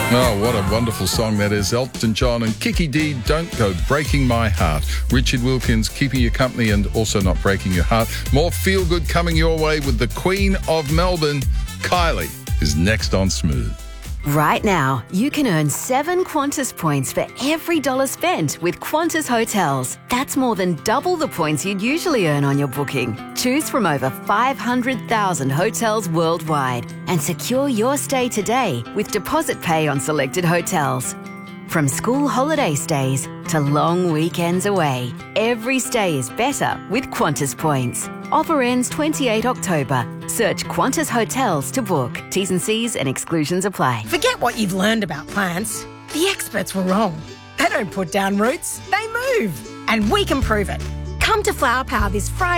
Oh, what a wonderful song that is. Elton John and Kiki Dee, Don't Go Breaking My Heart. Richard Wilkins keeping you company and also not breaking your heart. More feel-good coming your way with the Queen of Melbourne. Kylie is next on Smooth. Right now, you can earn 7 Qantas points for every dollar spent with Qantas Hotels. That's more than double the points you'd usually earn on your booking. Choose from over 500,000 hotels worldwide and secure your stay today with deposit pay on selected hotels. From school holiday stays to long weekends away, every stay is better with Qantas points. Offer ends 28 October. Search Qantas Hotels to book. T's and C's and exclusions apply. Forget what you've learned about plants. The experts were wrong. They don't put down roots, they move. And we can prove it. Come to Flower Power this Friday